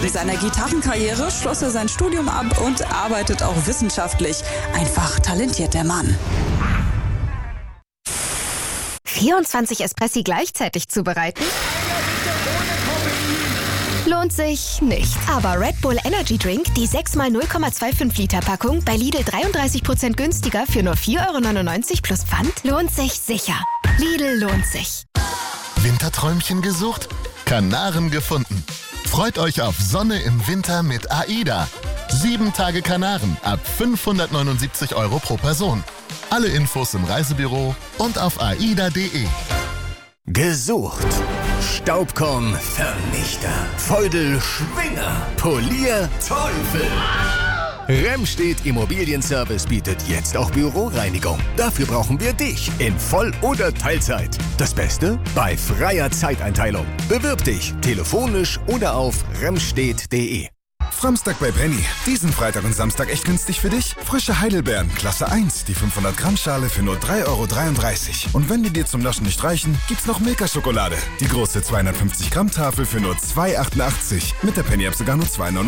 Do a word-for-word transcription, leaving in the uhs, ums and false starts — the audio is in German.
Neben seiner Gitarrenkarriere schloss er sein Studium ab und arbeitet auch wissenschaftlich. Einfach talentiert der Mann. vierundzwanzig Espressi gleichzeitig zubereiten? Lohnt sich nicht. Aber Red Bull Energy Drink, die sechs mal null Komma fünfundzwanzig Liter Packung, bei Lidl dreiunddreißig Prozent günstiger für nur vier Euro neunundneunzig plus Pfand, lohnt sich sicher. Lidl lohnt sich. Winterträumchen gesucht? Kanaren gefunden. Freut euch auf Sonne im Winter mit AIDA. Sieben Tage Kanaren ab fünfhundertneunundsiebzig Euro pro Person. Alle Infos im Reisebüro und auf aida punkt de. Gesucht. Staubkornvernichter. Feudelschwinger. Polier Teufel. Remstedt Immobilienservice bietet jetzt auch Büroreinigung. Dafür brauchen wir dich in Voll- oder Teilzeit. Das Beste? Bei freier Zeiteinteilung. Bewirb dich telefonisch oder auf remstedt punkt de. Samstag bei Penny. Diesen Freitag und Samstag echt günstig für dich? Frische Heidelbeeren, Klasse eins, die fünfhundert Gramm Schale für nur drei Euro dreiunddreißig. Und wenn die dir zum Naschen nicht reichen, gibt's noch Milka-Schokolade. Die große zweihundertfünfzig Gramm Tafel für nur zwei Euro achtundachtzig. Mit der Penny-App sogar nur zwei Euro neunundneunzig.